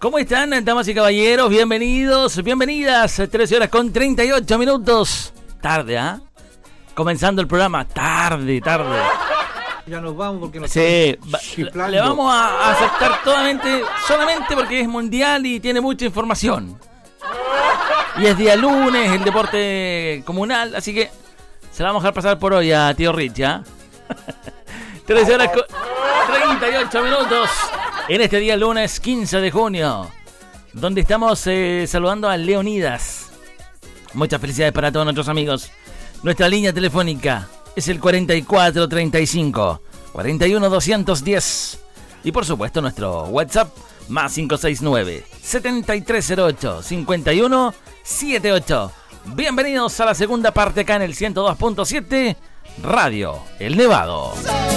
¿Cómo están, damas y caballeros? Bienvenidos, bienvenidas. 13 horas con 38 minutos. Tarde, ¿ah? Comenzando el programa. Tarde. Ya nos vamos porque nos Sí, chiflando. le vamos a aceptar solamente porque es mundial y tiene mucha información. Y es día lunes, el deporte comunal, así que se la vamos a dejar pasar por hoy a tío Rich, ¿ya? 13 horas con 38 minutos en este día lunes 15 de junio, donde estamos saludando a Leonidas. Muchas felicidades para todos nuestros amigos. Nuestra línea telefónica es el 4435 41 210 y por supuesto nuestro WhatsApp más 569 7308 5178. Bienvenidos a la segunda parte acá en el 102.7 Radio El Nevado.